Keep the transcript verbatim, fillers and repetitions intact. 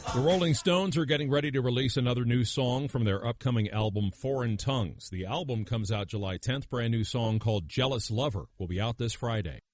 The Rolling Stones are getting ready to release another new song from their upcoming album, Foreign Tongues. The album comes out July tenth. Brand new song called Jealous Lover will be out this Friday.